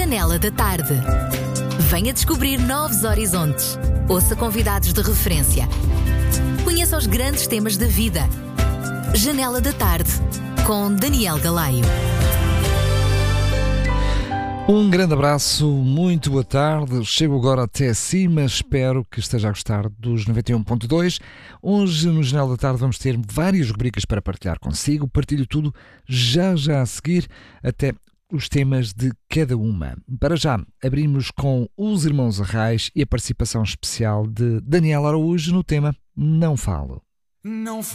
Janela da Tarde. Venha descobrir novos horizontes. Ouça convidados de referência. Conheça os grandes temas da vida. Janela da Tarde, com Daniel Galaio. Um grande abraço, muito boa tarde. Chego agora até cima, espero que esteja a gostar dos 91.2. Hoje no Janela da Tarde vamos ter várias rubricas para partilhar consigo. Partilho tudo já a seguir, até os temas de cada uma. Para já, abrimos com os Irmãos Arrais e a participação especial de Daniel Araújo no tema Não Falo. Não